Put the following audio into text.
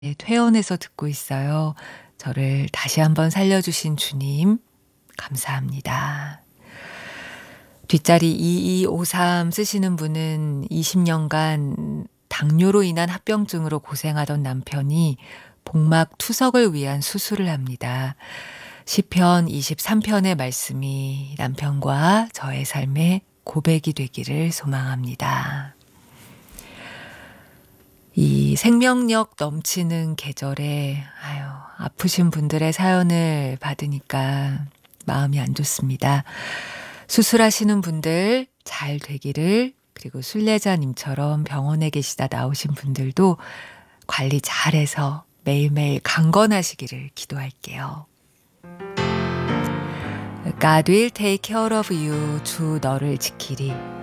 네, 퇴원해서 듣고 있어요. 저를 다시 한번 살려주신 주님, 감사합니다. 뒷자리 2253 쓰시는 분은 20년간 당뇨로 인한 합병증으로 고생하던 남편이 복막 투석을 위한 수술을 합니다. 시편 23편의 말씀이 남편과 저의 삶의 고백이 되기를 소망합니다. 이 생명력 넘치는 계절에 아프신 분들의 사연을 받으니까 마음이 안 좋습니다. 수술하시는 분들 잘 되기를, 그리고 순례자님처럼 병원에 계시다 나오신 분들도 관리 잘해서 매일매일 강건하시기를 기도할게요. God will take care of you. 주 너를 지키리.